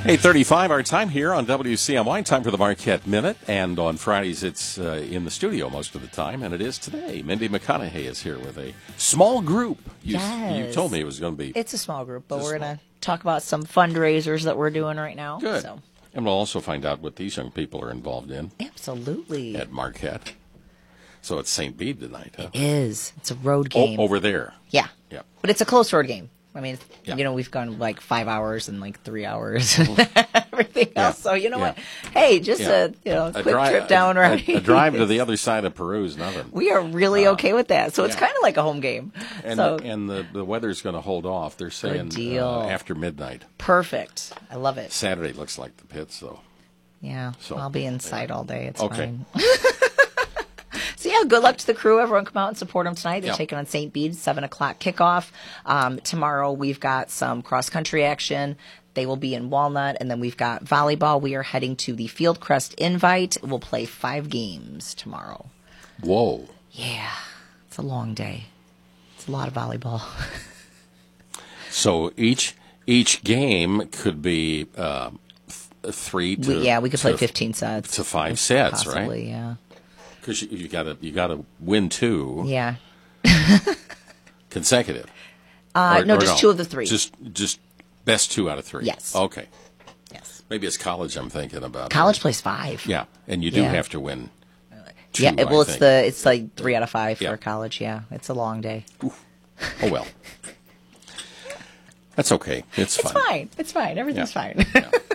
8:35 our time here on WCMY. Time for the Marquette Minute. And on Fridays, it's in the studio most of the time. And it is today. Mindy McConaughey is here with a small group. You told me it was going to be. It's a small group, but we're going to talk about some fundraisers that we're doing right now. Good. So. And we'll also find out what these young people are involved in. Absolutely. At Marquette. So it's St. Bede tonight, huh? It is. It's a road game. Over there. Yeah. Yeah. But it's a close road game. I mean, we've gone like 5 hours and like 3 hours and everything else. So you know what? Hey, just a quick trip down right. A drive to the other side of Peru is nothing. We are really okay with that. So it's kind of like a home game. And the weather's going to hold off. They're saying after midnight. Perfect. I love it. Saturday looks like the pits, though. Yeah. So, I'll be inside all day. It's okay. fine. So, yeah, good luck to the crew. Everyone come out and support them tonight. They're taking on St. Bede, 7 o'clock kickoff. Tomorrow we've got some cross-country action. They will be in Walnut. And then we've got volleyball. We are heading to the Fieldcrest Invite. We'll play 5 games tomorrow. Whoa. Yeah. It's a long day. It's a lot of volleyball. So each game could be 3 to... we could play 15 sets. To 5 sets, possibly, right? Yeah. Because you gotta win 2. Yeah. Consecutive. No, just 2 of the 3. Just best 2 out of 3. Yes. Okay. Yes. Maybe it's college I'm thinking about. College plays 5. Yeah, and you do have to win 2. Yeah. Well, it's like 3 out of 5 for college. Yeah, it's a long day. Oof. Oh well. That's okay. It's fine. It's fine. Everything's fine.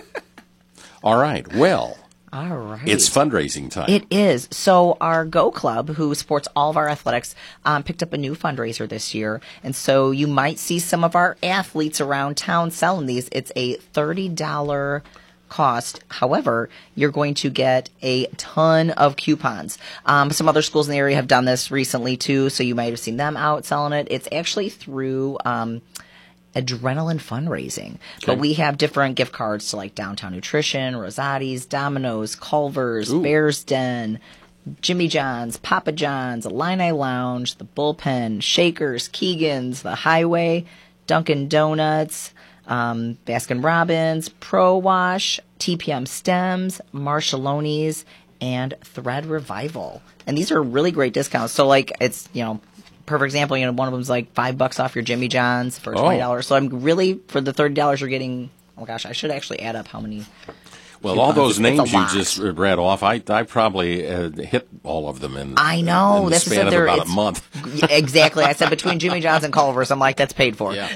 All right. Well. All right. It's fundraising time. It is. So our Go Club, who supports all of our athletics, picked up a new fundraiser this year. And so you might see some of our athletes around town selling these. It's a $30 cost. However, you're going to get a ton of coupons. Some other schools in the area have done this recently too, so you might have seen them out selling it. It's actually through Adrenaline Fundraising. Okay. But we have different gift cards to like Downtown Nutrition, Rosati's, Domino's, Culver's, Bear's Den, Jimmy John's, Papa John's, Illini Lounge, The Bullpen, Shakers, Keegan's, The Highway, Dunkin' Donuts, Baskin Robbins, Pro Wash, TPM Stems, Marshallone's, and Thread Revival. And these are really great discounts. So like it's, perfect example, one of them's like $5 off your Jimmy John's for $20. So I'm really, for the $30 you're getting, oh my gosh, I should actually add up how many. Well, all those names you just read off, I probably hit all of them in the span of about a month. Exactly. I said between Jimmy John's and Culver's, I'm like, that's paid for. Yeah.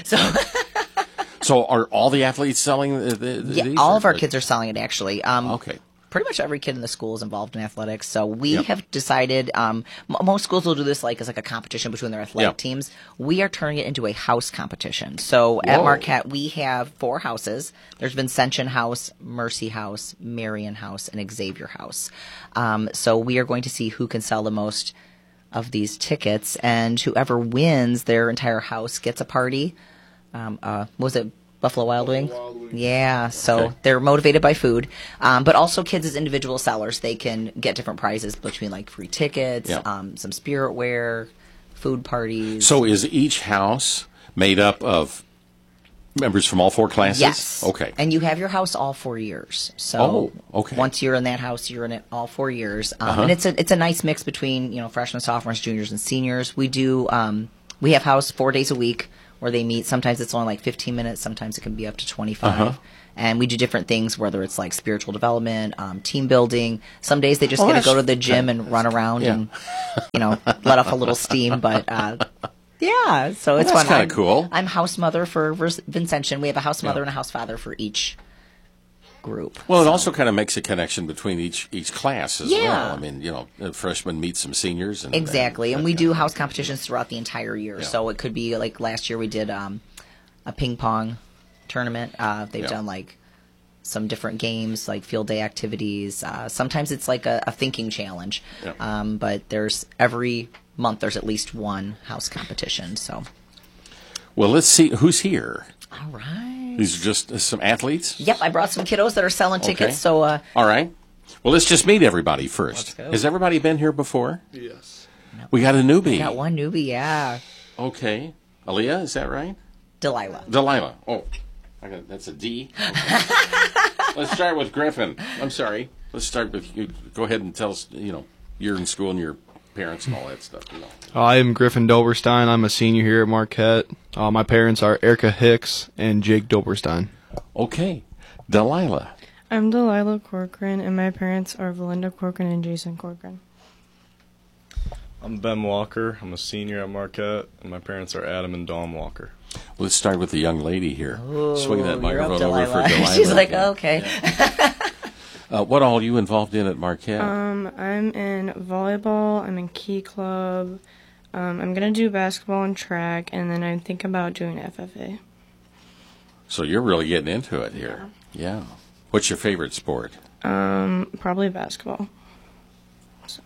So are all the athletes selling these? All of our kids are selling it, actually. Okay. Pretty much every kid in the school is involved in athletics. So we have decided, most schools will do this as a competition between their athletic teams. We are turning it into a house competition. So at Marquette, we have 4 houses. There's Vincentian House, Mercy House, Marion House, and Xavier House. So we are going to see who can sell the most of these tickets. And whoever wins, their entire house gets a party. Was it Buffalo Wild Wing? Yeah, so they're motivated by food. But also kids as individual sellers, they can get different prizes between like free tickets, some spiritware, food parties. So is each house made up of members from all 4 classes? Yes. Okay. And you have your house all 4 years. So once you're in that house, you're in it all 4 years. And it's a nice mix between, freshmen, sophomores, juniors, and seniors. We do we have house 4 days a week where they meet. Sometimes it's only like 15 minutes. Sometimes it can be up to 25. And we do different things, whether it's like spiritual development, team building. Some days they just get to go to the gym and run around and, let off a little steam. But, so it's fun. That's kind of cool. I'm house mother for Vincentian. We have a house mother and a house father for each group. Well, it also kind of makes a connection between each class as well. I mean, freshmen meet some seniors. Exactly. And we do house competitions throughout the entire year. Yeah. So it could be like last year we did a ping pong tournament. They've done like some different games, like field day activities. Sometimes it's like a thinking challenge. Yeah. But every month there's at least one house competition. So. Well, let's see who's here. All right. These are just some athletes? Yep, I brought some kiddos that are selling tickets. So, all right. Well, let's just meet everybody first. Has everybody been here before? Yes. No. We got a newbie. We got one newbie, yeah. Okay. Aaliyah, is that right? Delilah. Delilah. Oh, That's a D. Okay. Let's start with Griffin. I'm sorry. Let's start with you. Go ahead and tell us, you're in school and your parents and all that stuff. I am Griffin Doberstein. I'm a senior here at Marquette. My parents are Erica Hicks and Jake Doberstein. Okay. Delilah. I'm Delilah Corcoran, and my parents are Valinda Corcoran and Jason Corcoran. I'm Ben Walker. I'm a senior at Marquette, and my parents are Adam and Dawn Walker. Let's start with the young lady here. Ooh, swing that you're up, microphone over for Delilah. She's like, okay. Yeah. What all are you involved in at Marquette? I'm in volleyball. I'm in Key Club. I'm going to do basketball and track, and then I think about doing FFA. So you're really getting into it here. Yeah. What's your favorite sport? Probably basketball. So.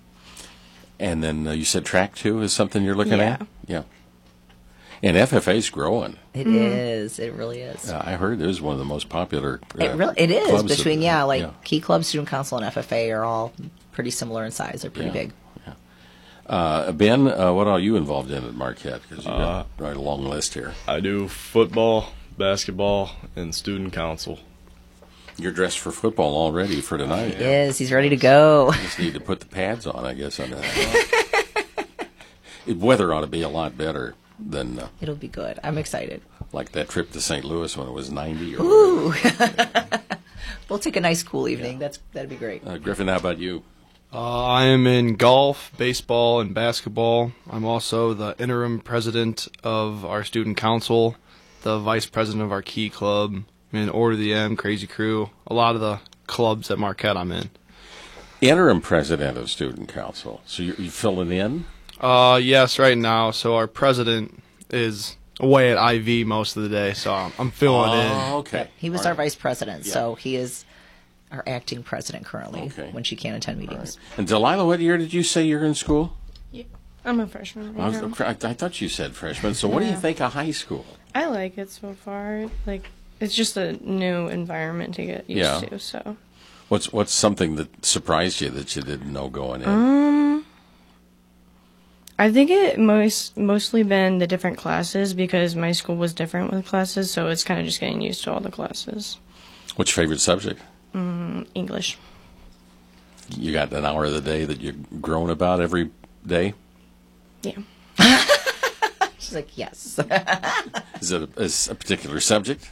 And then you said track, too, is something you're looking Yeah. at? Yeah. And FFA's growing. It is. It really is. I heard it was one of the most popular It is clubs between of, Key Club, Student Council, and FFA are all pretty similar in size. They're pretty big. Yeah. Ben, what are you involved in at Marquette? Because you've got a long list here. I do football, basketball, and student council. You're dressed for football already for tonight. He is. He's ready to go. Just need to put the pads on, I guess, under that. Weather ought to be a lot better than It'll be good. I'm excited. like that trip to St. Louis when it was 90. Ooh. We'll take a nice cool evening. That'd be great. Griffin, how about you? I am in golf, baseball, and basketball. I'm also the interim president of our student council, the vice president of our Key Club, in Order the M, Crazy Crew, a lot of the clubs at Marquette I'm in. Interim president of student council. So you're filling in? Yes, right now. So our president is away at IV most of the day, so I'm filling in. Okay. He was All our right. vice president, Yeah. so he is our acting president currently when she can't attend meetings. And Delilah, what year did you say you're in school? Yeah. I'm a freshman right now. I thought you said freshman. So what do you Yeah. think of high school? I like it so far. It's just a new environment to get used to, so. What's something that surprised you that you didn't know going in? I think it mostly been the different classes because my school was different with classes, so it's kind of just getting used to all the classes. What's your favorite subject? English. You got an hour of the day that you're grown about every day? Yeah. She's like, yes. Is it a particular subject?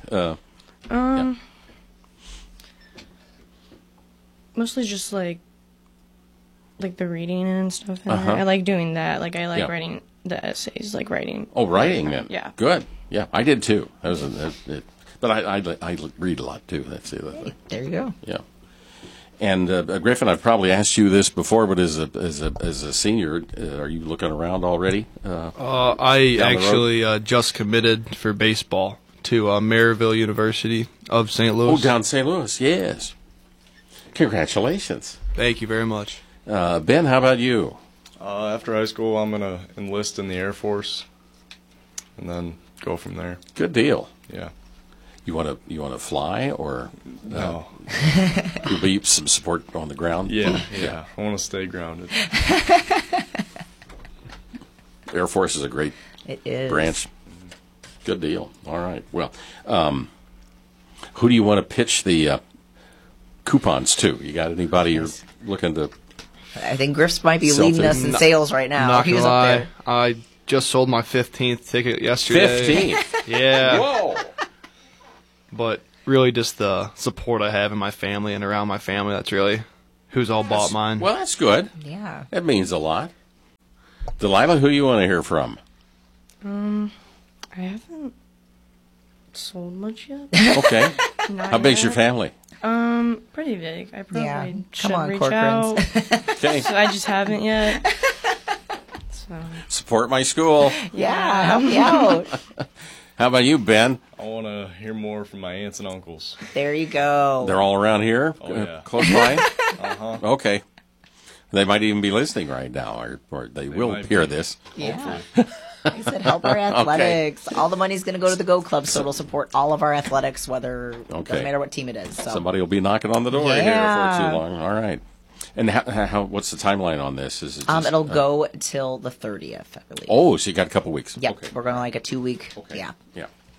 Mostly just like the reading and stuff. In there. I like doing that. I like writing the essays, writing. Oh, writing then. Yeah. Good. Yeah, I did too. That was but I read a lot too. That's the other thing. There you go. Yeah. And Griffin, I've probably asked you this before, but as a senior, are you looking around already? I actually just committed for baseball to Maryville University of St. Louis. Oh, down St. Louis, yes. Congratulations. Thank you very much. Ben, how about you? After high school, I'm going to enlist in the Air Force and then go from there. Good deal. Yeah. You want to fly or No. you'll be some support on the ground? Yeah. I want to stay grounded. Air Force is a great It is. branch. Good deal. All right. Well, who do you want to pitch the coupons to? You got anybody you're looking to? I think Griff's might be Sell leading us in sales right now. Not He gonna was up lie, there. I just sold my 15th ticket yesterday. 15. Yeah. Whoa. But really just the support I have in my family and around my family, that's really who's all bought mine. Well, that's good. Yeah. That means a lot. Delilah, who you want to hear from? I haven't sold much yet. Okay. Not How big's your yet. family? Pretty big. I probably Yeah. should Come on, reach Corcorans. out. Okay. So I just haven't yet. So Support my school. Yeah, help me out. How about you, Ben? I want to hear more from my aunts and uncles. There you go. They're all around here? Oh, yeah. Close by? Uh-huh. Okay. They might even be listening right now, or they will might hear be. this. Yeah. He said help our athletics. All the money's going to go to the Go Club, so it'll support all of our athletics, whether doesn't matter what team it is. So. Somebody will be knocking on the door here Yeah. for too long. All right. And how what's the timeline on this? Is it just, It'll go till the 30th, I believe. Oh, so you got a couple weeks. Yep. Okay. We're going to like a 2-week. Okay. Yeah. Yeah.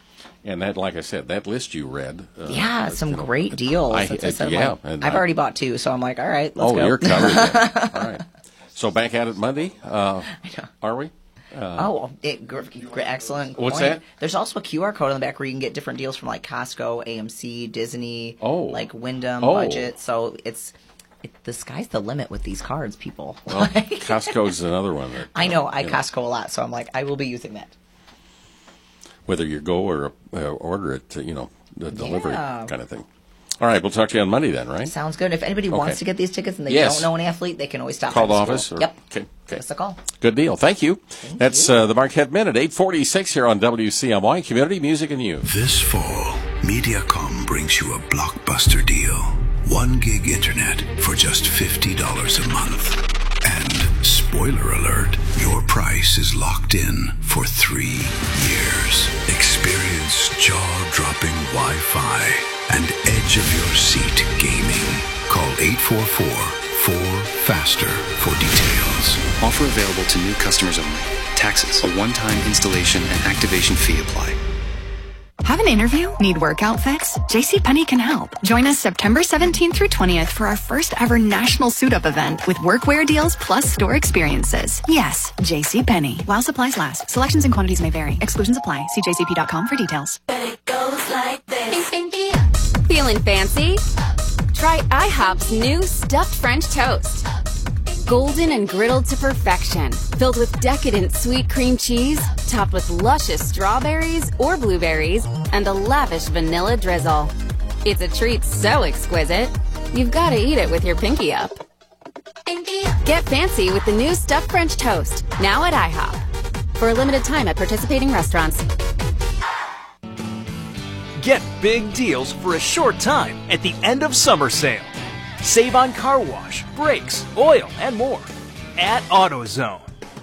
And that, like I said, that list you read. Some great deals. I've already bought 2, so I'm like, all right, let's go. Oh, you're covered. Yeah. All right. So back at it Monday, are we? Excellent. What's point. that? There's also a QR code on the back where you can get different deals from like Costco, AMC, Disney, like Wyndham, Budget. So the sky's the limit with these cards, people. Well, Costco's another one. That, I know. I Costco a lot, so I'm like, I will be using that. Whether you go or order it, the delivery kind of thing. All right, we'll talk to you on Monday then, right? Sounds good. If anybody wants to get these tickets and they don't know an athlete, they can always stop Call by the office. Yep. Okay. Give us a call. Good deal. Thank you. That's the Marquette Minute, 8:46 here on WCMY Community Music and News. This fall, Mediacom brings you a blockbuster deal. 1 gig internet for just $50 a month. And spoiler alert, your price is locked in for 3 years. Experience jaw-dropping Wi-Fi and edge-of-your-seat gaming. Call 844-4FASTER for details. Offer available to new customers only. Taxes, a one-time installation and activation fee apply. Have an interview? Need work outfits? JCPenney can help. Join us September 17th through 20th for our first ever national suit-up event with workwear deals plus store experiences. Yes, JCPenney. While supplies last. Selections and quantities may vary. Exclusions apply. See jcp.com for details. It goes like this. Feeling fancy? Try IHOP's new stuffed French toast. Golden and griddled to perfection, filled with decadent sweet cream cheese, topped with luscious strawberries or blueberries, and a lavish vanilla drizzle. It's a treat so exquisite, you've got to eat it with your pinky up. Get fancy with the new stuffed French toast, now at IHOP. For a limited time at participating restaurants. Get big deals for a short time at the end of summer sale. Save on car wash, brakes, oil, and more at AutoZone.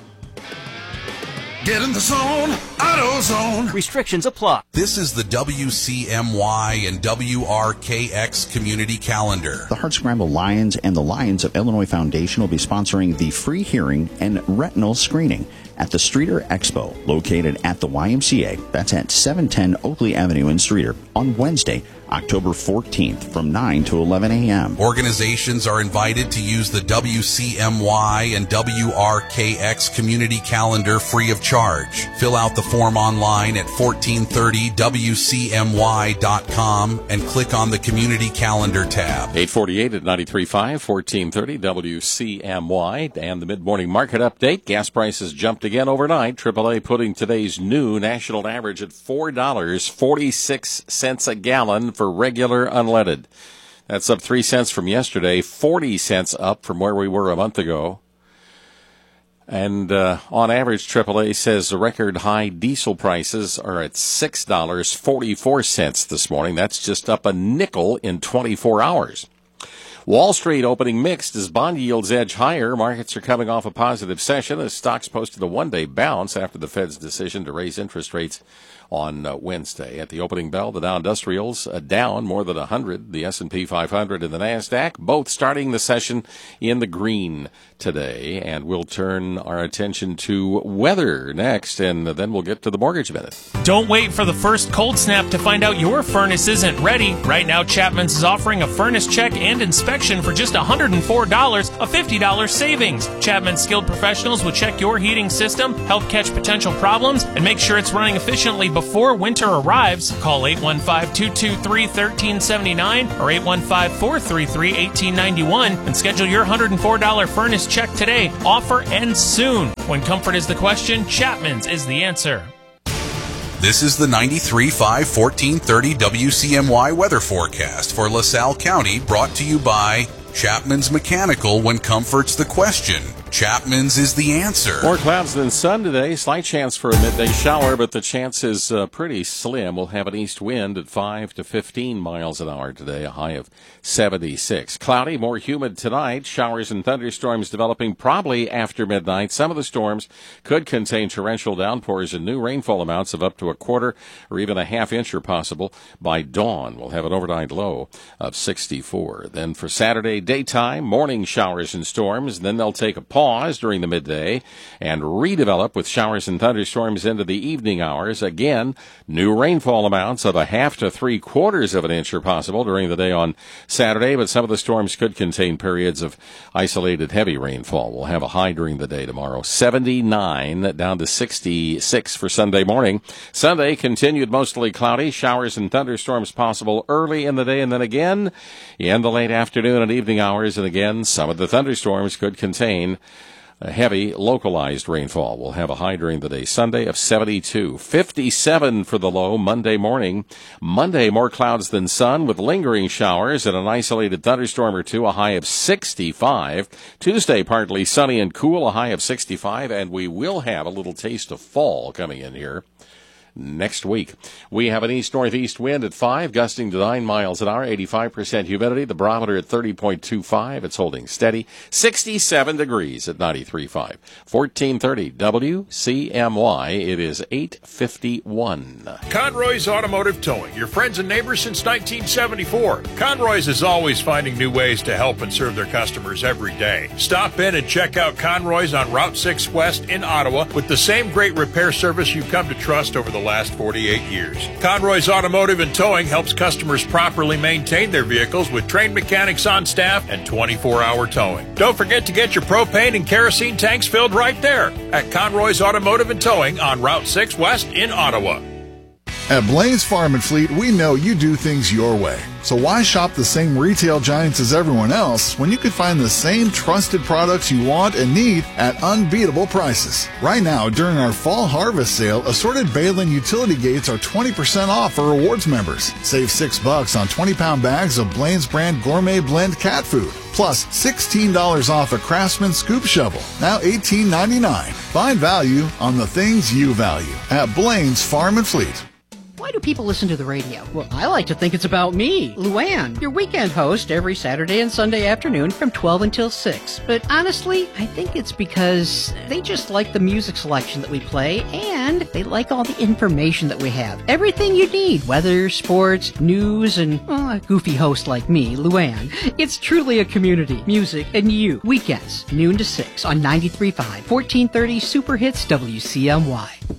Get in the zone, AutoZone. Restrictions apply. This is the WCMY and WRKX community calendar. The Hardscramble Lions and the Lions of Illinois Foundation will be sponsoring the free hearing and retinal screening at the Streeter Expo, located at the YMCA. That's at 710 Oakley Avenue in Streeter on Wednesday, October 14th from 9 to 11 a.m. Organizations are invited to use the WCMY and WRKX community calendar free of charge. Fill out the form online at 1430WCMY.com and click on the community calendar tab. 848 at 93.5, 1430 WCMY, and the mid-morning market update. Gas prices jumped again overnight. AAA putting today's new national average at $4.46 a gallon for regular unleaded. That's up 3 cents from yesterday, 40 cents up from where we were a month ago. And on average, AAA says the record high diesel prices are at $6.44 this morning. That's just up a nickel in 24 hours. Wall Street opening mixed as bond yields edge higher. Markets are coming off a positive session as stocks posted a one-day bounce after the Fed's decision to raise interest rates on Wednesday. At the opening bell, the Dow Industrials down more than 100, the S&P 500 and the NASDAQ, both starting the session in the green today. And we'll turn our attention to weather next, and then we'll get to the Mortgage Minute. Don't wait for the first cold snap to find out your furnace isn't ready. Right now, Chapman's is offering a furnace check and inspection for just $104, a $50 savings. Chapman's skilled professionals will check your heating system, help catch potential problems, and make sure it's running efficiently before winter arrives. Call 815-223-1379 or 815-433-1891 and schedule your $104 furnace check today. Offer ends soon. When comfort is the question, Chapman's is the answer. This is the 93.5 1430 WCMY weather forecast for LaSalle County, brought to you by Chapman's Mechanical. When comfort's the question, Chapman's is the answer. More clouds than sun today. Slight chance for a midday shower, but the chance is pretty slim. We'll have an east wind at 5 to 15 miles an hour today, a high of 76. Cloudy, more humid tonight. Showers and thunderstorms developing probably after midnight. Some of the storms could contain torrential downpours and new rainfall amounts of up to a quarter or even a half inch are possible by dawn. We'll have an overnight low of 64. Then for Saturday daytime, morning showers and storms. Then they'll take a pause pause during the midday and redevelop with showers and thunderstorms into the evening hours. Again, new rainfall amounts of 1/2 to 3/4 of an inch are possible during the day on Saturday, but some of the storms could contain periods of isolated heavy rainfall. We'll have a high during the day tomorrow, 79 down to 66 for Sunday morning. Sunday continued mostly cloudy, showers and thunderstorms possible early in the day, and then again in the late afternoon and evening hours. And again, some of the thunderstorms could contain heavy localized rainfall. We'll have a high during the day Sunday of 72. 57 for the low Monday morning. Monday, more clouds than sun with lingering showers and an isolated thunderstorm or two, a high of 65. Tuesday, partly sunny and cool, a high of 65. And we will have a little taste of fall coming in here next week. We have an east-northeast wind at 5, gusting to 9 miles an hour, 85% humidity. The barometer at 30.25. It's holding steady. 67 degrees at 93.5. 1430 WCMY. It is 8:51. Conroy's Automotive Towing, your friends and neighbors since 1974. Conroy's is always finding new ways to help and serve their customers every day. Stop in and check out Conroy's on Route 6 West in Ottawa with the same great repair service you've come to trust over the last 48 years. Conroy's Automotive and Towing helps customers properly maintain their vehicles with trained mechanics on staff and 24-hour towing. Don't forget to get your propane and kerosene tanks filled right there at Conroy's Automotive and Towing on Route 6 West in Ottawa. At Blaine's Farm and Fleet, we know you do things your way. So why shop the same retail giants as everyone else when you can find the same trusted products you want and need at unbeatable prices? Right now, during our fall harvest sale, assorted Bailyn utility gates are 20% off for rewards members. Save $6 on 20-pound bags of Blaine's brand gourmet blend cat food. Plus $16 off a Craftsman scoop shovel, now $18.99. Find value on the things you value at Blaine's Farm and Fleet. Why do people listen to the radio? Well, I like to think it's about me, Luann, your weekend host every Saturday and Sunday afternoon from 12 until 6. But honestly, I think it's because they just like the music selection that we play, and they like all the information that we have. Everything you need, weather, sports, news, and a goofy host like me, Luann. It's truly a community, music, and you. Weekends, noon to 6 on 93.5, 1430 Super Hits WCMY.